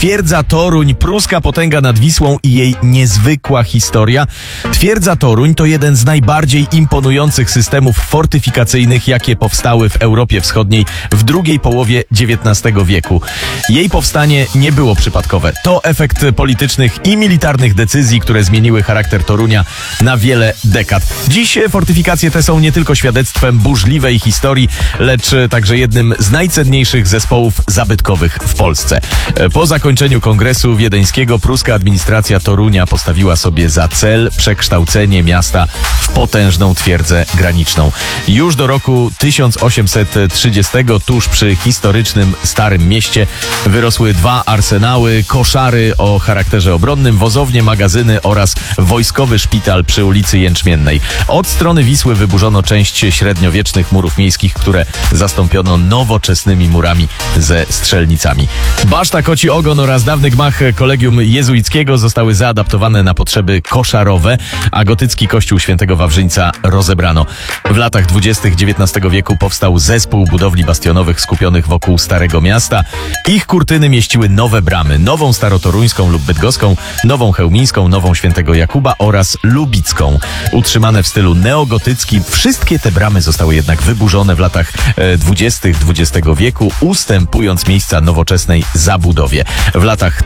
Twierdza Toruń, pruska potęga nad Wisłą i jej niezwykła historia. Twierdza Toruń to jeden z najbardziej imponujących systemów fortyfikacyjnych, jakie powstały w Europie Wschodniej w drugiej połowie XIX wieku. Jej powstanie nie było przypadkowe. To efekt politycznych i militarnych decyzji, które zmieniły charakter Torunia na wiele dekad. Dziś fortyfikacje te są nie tylko świadectwem burzliwej historii, lecz także jednym z najcenniejszych zespołów zabytkowych w Polsce. Po zakończeniu Kongresu Wiedeńskiego pruska administracja Torunia postawiła sobie za cel przekształcenie miasta w potężną twierdzę graniczną. Już do roku 1830 tuż przy historycznym Starym Mieście wyrosły 2 arsenały, koszary o charakterze obronnym, wozownie, magazyny oraz wojskowy szpital przy ulicy Jęczmiennej. Od strony Wisły wyburzono część średniowiecznych murów miejskich, które zastąpiono nowoczesnymi murami ze strzelnicami. Baszta Koci Ogon oraz dawny gmach Kolegium Jezuickiego zostały zaadaptowane na potrzeby koszarowe, a gotycki kościół świętego Wawrzyńca rozebrano. W latach 20. XIX wieku powstał zespół budowli bastionowych skupionych wokół Starego Miasta. Ich kurtyny mieściły nowe bramy, nową starotoruńską lub bydgoską, nową chełmińską, nową świętego Jakuba oraz lubicką. Utrzymane w stylu neogotyckim, wszystkie te bramy zostały jednak wyburzone w latach 20. XX wieku, ustępując miejsca nowoczesnej zabudowie. W latach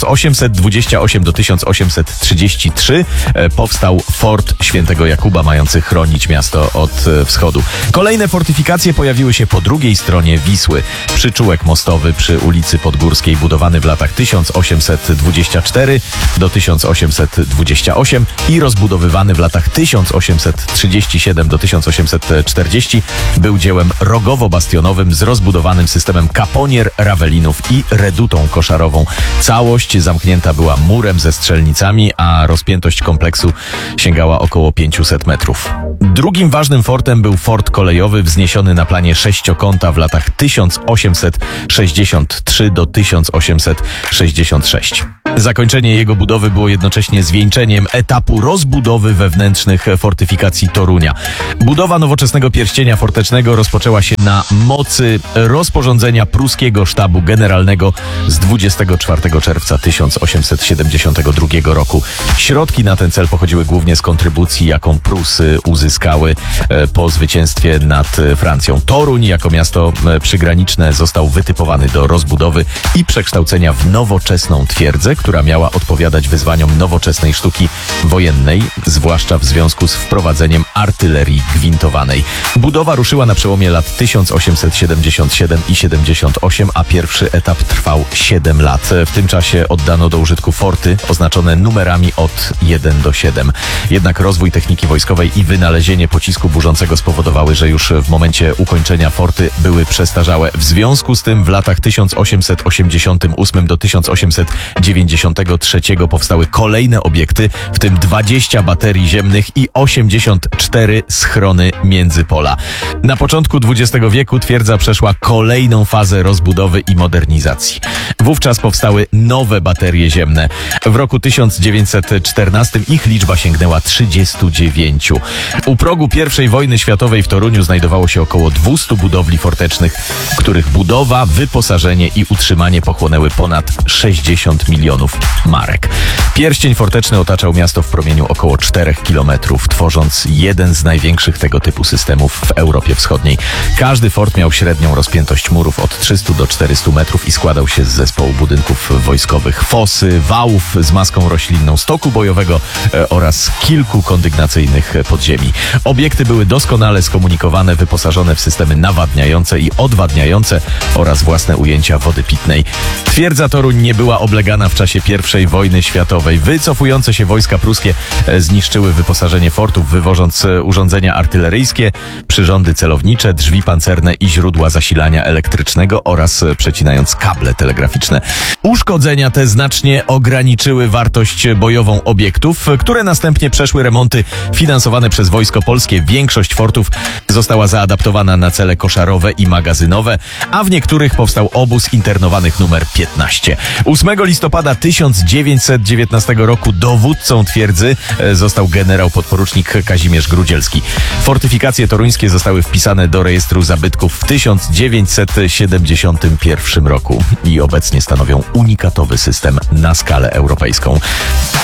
1828 do 1833 powstał fort świętego Jakuba, mający chronić miasto od wschodu. Kolejne fortyfikacje pojawiły się po drugiej stronie Wisły. Przyczółek mostowy przy ulicy Podgórskiej, budowany w latach 1824 do 1828 i rozbudowywany w latach 1837 do 1840, był dziełem rogowo-bastionowym z rozbudowanym systemem kaponier, rawelinów i redutą koszarową. Całość zamknięta była murem ze strzelnicami, a rozpiętość kompleksu sięgała około 500 metrów. Drugim ważnym fortem był fort kolejowy wzniesiony na planie sześciokąta w latach 1863 do 1866. Zakończenie jego budowy było jednocześnie zwieńczeniem etapu rozbudowy wewnętrznych fortyfikacji Torunia. Budowa nowoczesnego pierścienia fortecznego rozpoczęła się na mocy rozporządzenia pruskiego sztabu generalnego z 24 czerwca 1872 roku. Środki na ten cel pochodziły głównie z kontrybucji, jaką Prusy uzyskały po zwycięstwie nad Francją. Toruń jako miasto przygraniczne został wytypowany do rozbudowy i przekształcenia w nowoczesną twierdzę, która miała odpowiadać wyzwaniom nowoczesnej sztuki wojennej, zwłaszcza w związku z wprowadzeniem artylerii gwintowanej. Budowa ruszyła na przełomie lat 1877 i 78, a pierwszy etap trwał 7 lat. W tym czasie oddano do użytku forty oznaczone numerami od 1 do 7. Jednak rozwój techniki wojskowej i wynalezienie pocisku burzącego spowodowały, że już w momencie ukończenia forty były przestarzałe. W związku z tym w latach 1888 do 1893 powstały kolejne obiekty, w tym 20 baterii ziemnych i 84 schrony międzypola. Na początku XX wieku twierdza przeszła kolejną fazę rozbudowy i modernizacji. Wówczas powstały nowe baterie ziemne. W roku 1914 ich liczba sięgnęła 39. U progu I wojny światowej w Toruniu znajdowało się około 200 budowli fortecznych, których budowa, wyposażenie i utrzymanie pochłonęły ponad 60 milionów marek. Pierścień forteczny otaczał miasto w promieniu około 4 kilometrów, tworząc jeden z największych tego typu systemów w Europie Wschodniej. Każdy fort miał średnią rozpiętość murów od 300 do 400 metrów i składał się z zespołu budynków wojskowych, fosy, wałów z maską roślinną, stoku bojowego oraz kilku kondygnacyjnych podziemi. Obiekty były doskonale skomunikowane, wyposażone w systemy nawadniające i odwadniające oraz własne ujęcia wody pitnej. Twierdza Toruń nie była oblegana w czasie I wojny światowej. Wycofujące się wojska pruskie zniszczyły wyposażenie fortów, wywożąc urządzenia artyleryjskie, przyrządy celownicze, drzwi pancerne i źródła zasilania elektrycznego oraz przecinając kable telegraficzne. Uszkodzenia te znacznie ograniczyły wartość bojową obiektów, które następnie przeszły remonty finansowane przez Wojsko Polskie. Większość fortów została zaadaptowana na cele koszarowe i magazynowe, a w niektórych powstał obóz internowanych numer 15. 8 listopada 1919 roku dowódcą twierdzy został generał podporucznik Kazimierz Grudzielski. Fortyfikacje toruńskie zostały wpisane do rejestru zabytków w 1971 roku i obecnie stanowią unikatowy system na skalę europejską.